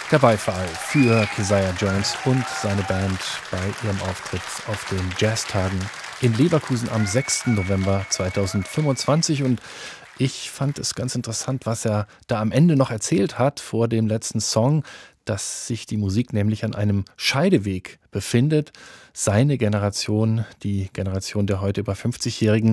Der Beifall für Keziah Jones und seine Band bei ihrem Auftritt auf den Jazztagen in Leverkusen am 6. November 2025. Und ich fand es ganz interessant, was er da am Ende noch erzählt hat vor dem letzten Song, dass sich die Musik nämlich an einem Scheideweg befindet. Seine Generation, die Generation der heute über 50-Jährigen,